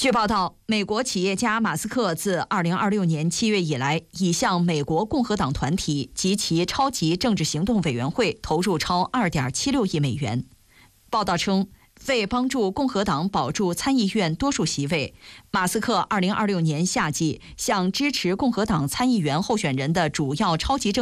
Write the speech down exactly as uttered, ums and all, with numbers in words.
据报道，美国企业家马斯克自二零二六年七月以来，已向美国共和党团体及其超级政治行动委员会投入超二点七六亿美元。报道称，为帮助共和党保住参议院多数席位，马斯克二零二六年夏季向支持共和党参议员候选人的主要超级政